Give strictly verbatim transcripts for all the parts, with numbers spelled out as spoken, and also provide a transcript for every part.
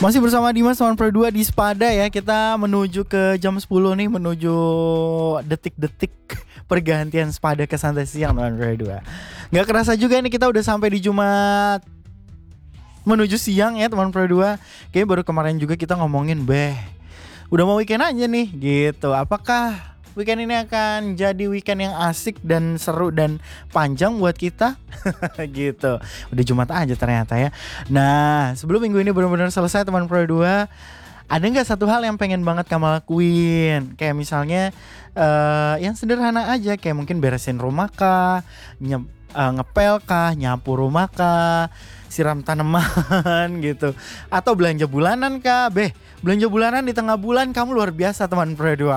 Masih bersama Dimas teman Pro dua di Spada ya. Kita menuju ke jam sepuluh nih, menuju detik-detik pergantian Spada ke santai siang teman Pro dua. Gak kerasa juga nih kita udah sampai di Jumat menuju siang ya teman Pro dua. Kayaknya baru kemarin juga kita ngomongin beh, udah mau weekend aja nih gitu. Apakah weekend ini akan jadi weekend yang asik dan seru dan panjang buat kita? Gitu. Udah Jumat aja ternyata ya. Nah, sebelum minggu ini benar-benar selesai teman Pro dua, ada gak satu hal yang pengen banget kamu lakuin? Kayak misalnya uh, yang sederhana aja, kayak mungkin beresin rumah kah, nye- uh, ngepel kah, nyapu rumah kah, siram tanaman gitu, atau belanja bulanan kah? Beh, belanja bulanan di tengah bulan kamu luar biasa teman Pro dua.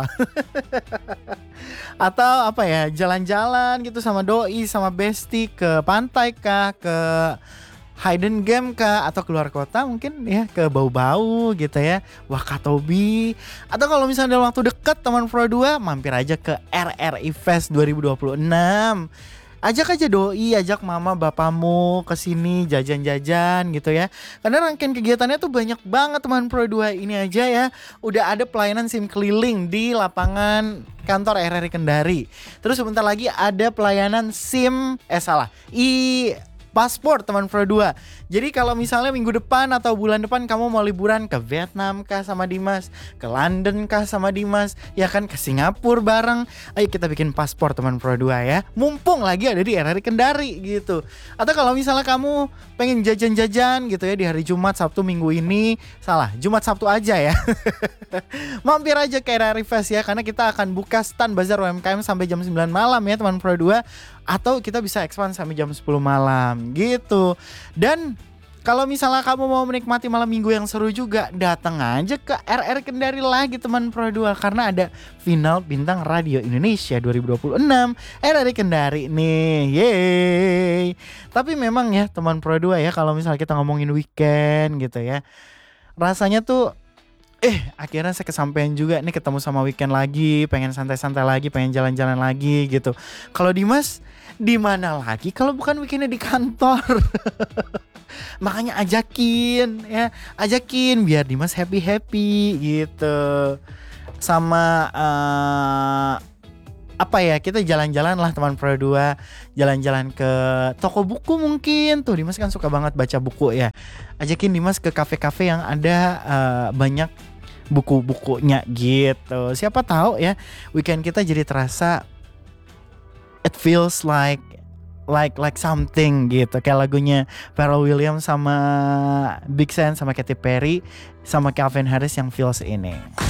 Atau apa ya, jalan-jalan gitu sama doi, sama bestie ke pantai kah, ke hidden game kah, atau keluar kota mungkin ya, ke bau-bau gitu ya, Wakatobi. Atau kalau misalnya dalam waktu dekat teman Pro dua, mampir aja ke R R I Fest dua ribu dua puluh enam. Ajak aja doi, ajak mama bapamu ke sini jajan-jajan gitu ya. Karena rangkaian kegiatannya tuh banyak banget teman Pro dua. Ini aja ya, udah ada pelayanan SIM keliling di lapangan kantor R R I Kendari. Terus sebentar lagi ada pelayanan SIM eh salah, i paspor teman Pro dua. Jadi kalau misalnya minggu depan atau bulan depan kamu mau liburan ke Vietnam kah sama Dimas, ke London kah sama Dimas, ya kan ke Singapura bareng, ayo kita bikin paspor teman Pro dua ya. Mumpung lagi ada di R R I Kendari gitu. Atau kalau misalnya kamu pengen jajan-jajan gitu ya di hari Jumat, Sabtu, Minggu ini, salah, Jumat Sabtu aja ya. Mampir aja ke R R I Fest ya, karena kita akan buka stand Bazar U M K M sampai jam sembilan malam ya teman Pro dua. Atau kita bisa expand sampai jam sepuluh malam gitu. Dan kalau misalnya kamu mau menikmati malam minggu yang seru juga, datang aja ke R R Kendari lagi teman Pro dua, karena ada final Bintang Radio Indonesia dua ribu dua puluh enam R R Kendari nih. Yeay. Tapi memang ya teman Pro dua ya, kalau misalnya kita ngomongin weekend gitu ya, rasanya tuh Eh akhirnya saya kesampaian juga nih, ketemu sama weekend lagi, pengen santai-santai lagi, pengen jalan-jalan lagi gitu. Kalau Dimas di mana lagi kalau bukan weekendnya di kantor? Makanya ajakin ya, ajakin biar Dimas happy-happy gitu. Sama uh, apa ya, kita jalan-jalan lah teman Pro dua, jalan-jalan ke toko buku mungkin. Tuh Dimas kan suka banget baca buku ya. Ajakin Dimas ke kafe-kafe yang ada uh, banyak buku-bukunya gitu. Siapa tahu ya weekend kita jadi terasa it feels like like like something gitu. Kayak lagunya Pharrell Williams sama Big Sean sama Katy Perry sama Calvin Harris yang Feels ini.